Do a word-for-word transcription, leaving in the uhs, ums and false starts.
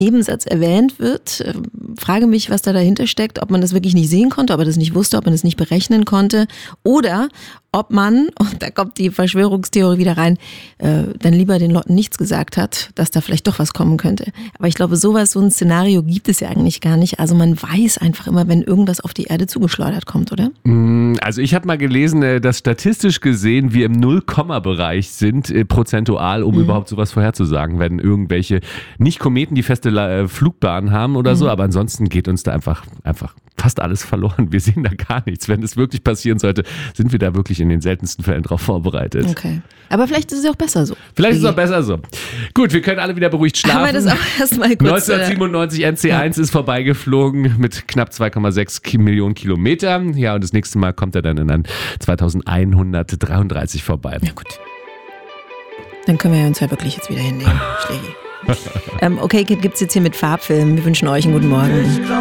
Nebensatz erwähnt wird. Äh, frage mich, was da dahinter steckt, ob man das wirklich nicht sehen konnte, ob er das nicht wusste, ob man das nicht berechnen konnte oder ob man, und da kommt die Verschwörungstheorie wieder rein, äh, dann lieber den Leuten nichts gesagt hat, dass da vielleicht doch was kommen könnte. Aber ich glaube, sowas, so ein Szenario gibt es ja eigentlich gar nicht. Also man weiß einfach immer, wenn irgendwas auf die Erde zugeschleudert kommt, oder? Also ich habe mal gelesen, dass statistisch gesehen wir im Null-Komma-Bereich sind, äh, prozentual, um mhm. überhaupt sowas vorherzusagen, wenn irgendwelche, nicht Kometen, die feste äh, Flugbahnen haben oder mhm. so, aber ansonsten geht uns da einfach, einfach fast alles verloren. Wir sehen da gar nichts. Wenn es wirklich passieren sollte, sind wir da wirklich in den seltensten Fällen drauf vorbereitet. Okay. Aber vielleicht ist es ja auch besser so. Vielleicht ist es auch besser so. Gut, wir können alle wieder beruhigt schlafen. Aber das auch erstmal kurz. neunzehnhundertsiebenundneunzig N C eins ja. ist vorbeigeflogen mit knapp zwei Komma sechs Millionen Kilometer. Ja, und das nächste Mal kommt er dann in dann zweitausendeinhundertdreiunddreißig vorbei. Ja gut. Dann können wir uns ja wirklich jetzt wieder hinlegen, Schlägi. ähm, okay, Kid gibt's jetzt hier mit Farbfilm. Wir wünschen euch einen guten Morgen.